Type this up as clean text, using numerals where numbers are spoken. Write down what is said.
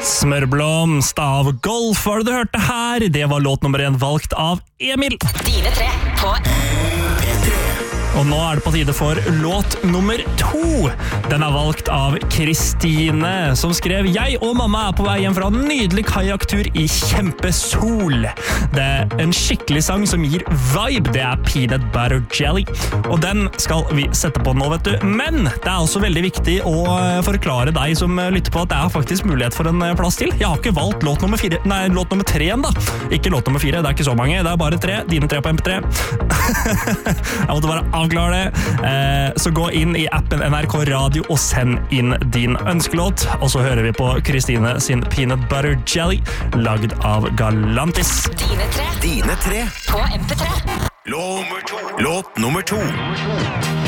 Smørblomst av Golf var det du hørte her. Det var låt nummer 1 valgt av Emil. Dine 3 på Og nå er det på tide for låt nummer 2. Den er valgt av Kristine, som skrev: Jeg og mamma er på vei hjem fra en nydelig kajaktur i kjempesol. Det er en skikkelig sang som gir vibe. Det er Peanut Butter Jelly. Og den skal vi sette på nå, vet du. Men det er også veldig viktig å forklare deg som lytter på at det er faktisk mulighet for en plass til. Jeg har ikke valgt låt nummer 3 igjen da. Ikke låt nummer 4, det er ikke så mange. Det er bare 3. Dine 3 på MP3. Jeg måtte bare avklare det. Så gå inn i appen NRK Radio og send inn din ønskelåt. Og så hører vi på Kristine sin Peanut Butter Jelly, lagd av Galantis. Dine 3 Dine 3 på MP3. Låt nummer 2